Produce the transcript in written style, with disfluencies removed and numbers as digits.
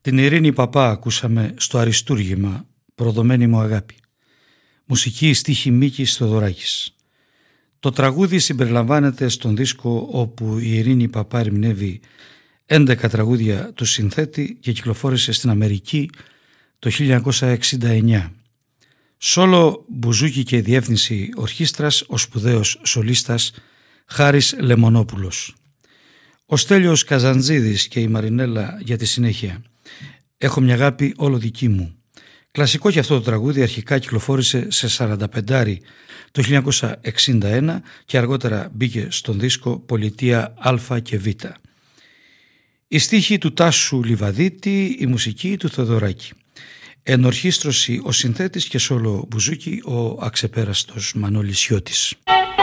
Την Ειρήνη Παπά ακούσαμε στο Αριστούργημα «Προδομένη μου αγάπη». Μουσική στίχη Μίκης Θοδωράκης. Το τραγούδι συμπεριλαμβάνεται στον δίσκο όπου η Ειρήνη Παπά ερμηνεύει 11 τραγούδια του συνθέτη και κυκλοφόρησε στην Αμερική το 1969. Σόλο, μπουζούκι και διεύθυνση ορχήστρας ο σπουδαίος σολίστας Χάρης Λεμονόπουλος. Ο Στέλιος Καζαντζίδης και η Μαρινέλα για τη συνέχεια. «Έχω μια αγάπη όλο δική μου». Κλασικό και αυτό το τραγούδι, αρχικά κυκλοφόρησε σε 45 το 1961 και αργότερα μπήκε στον δίσκο Πολιτεία Α και Β. Η στίχη του Τάσου Λιβαδίτη, η μουσική του Θοδωράκη. Ενορχήστρωση ο συνθέτης και σόλο μπουζούκι ο αξεπέραστος Μανώλης Σιώτης.